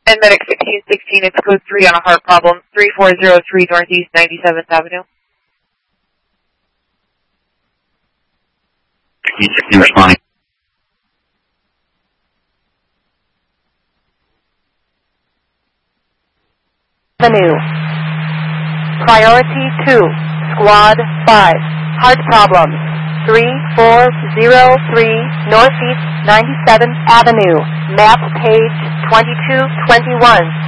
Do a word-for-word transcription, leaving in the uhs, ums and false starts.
And Medic sixteen sixteen, it's code three on a heart problem, three four zero three Northeast ninety-seventh Avenue. sixteen sixteen responding. Avenue. Priority two, Squad five, heart problems, three four zero three Northeast ninety-seventh Avenue, map page twenty-two twenty-one.